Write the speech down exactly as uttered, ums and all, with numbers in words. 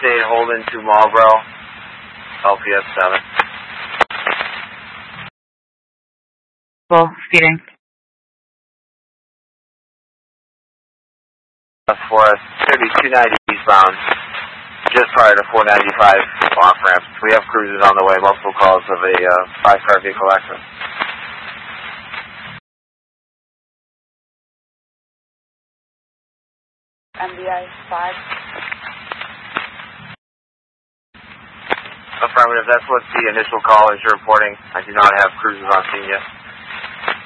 Interstate Holden to Marlboro, L P S seven. Well, speeding. For us, thirty-two ninety eastbound, just prior to four ninety-five off ramp. We have cruisers on the way, multiple calls of a uh, five-car vehicle accident. M B I five. Affirmative, that's what the initial call is you're reporting. I do not have cruisers on scene yet.